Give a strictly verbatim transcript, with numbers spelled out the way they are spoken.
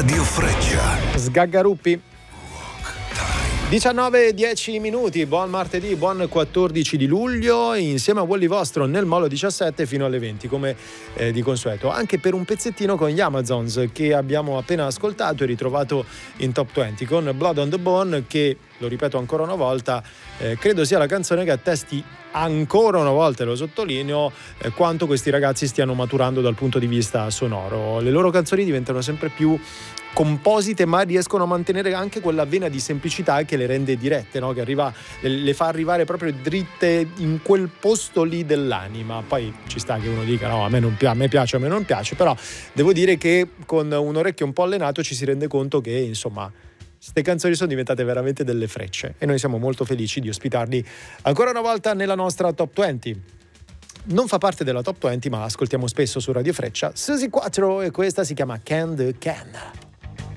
Radio Freccia. Sgaggaruppi. diciannove e dieci minuti, buon martedì, buon quattordici di luglio, insieme a Wally Vostro nel Molo diciassette fino alle venti, come eh, di consueto, anche per un pezzettino con gli Amazons che abbiamo appena ascoltato e ritrovato in Top venti con Blood on the Bone, che, lo ripeto ancora una volta, eh, credo sia la canzone che attesti ancora una volta, e lo sottolineo, eh, quanto questi ragazzi stiano maturando dal punto di vista sonoro. Le loro canzoni diventano sempre più composite, ma riescono a mantenere anche quella vena di semplicità che le rende dirette, no? Che arriva, le fa arrivare proprio dritte in quel posto lì dell'anima. Poi ci sta che uno dica no, a me non piace, a me piace, a me non piace, però devo dire che con un orecchio un po' allenato ci si rende conto che insomma queste canzoni sono diventate veramente delle frecce e noi siamo molto felici di ospitarli ancora una volta nella nostra Top venti. Non fa parte della Top venti, ma ascoltiamo spesso su Radio Freccia Susi quattro e questa si chiama Can the Can.